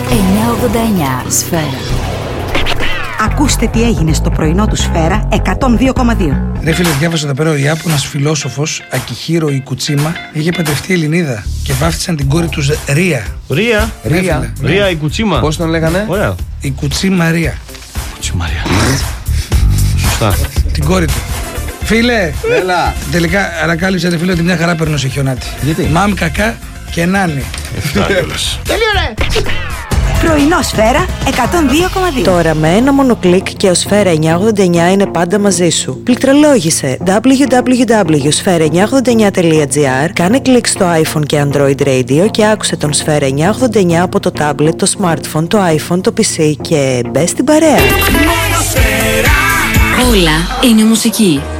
989 Σφαίρα. Ακούστε τι έγινε στο πρωινό του Σφαίρα 102,2. Ρε φίλε, διάβασα εδώ πέρα ο Ιάπωνας φιλόσοφος Ακιχίρο Ικουτσίμα είχε παντρευτεί Ελληνίδα και βάφτισαν την κόρη τους Ρία. Ρία Ικουτσίμα. Πώς τον λέγανε? Ωραία. Ικουτσίμα Ρία. Κουτσιμάρια. Σωστά. Την κόρη του. Φίλε, Έλα. τελικά ανακάλυψε ρε φίλε ότι μια χαρά παίρνω σε χιονάτι. Γιατί? Μαμ κακά και νάνι. Πρωινό Σφαίρα 102,2. Τώρα με ένα μόνο κλικ και ο Σφαίρα 989 είναι πάντα μαζί σου. Πληκτρολόγησε www.sfera989.gr, κάνε κλικ στο iPhone και Android Radio και άκουσε τον Σφαίρα 989 από το tablet, το smartphone, το iPhone, το PC και μπες στην παρέα. Όλα είναι μουσική.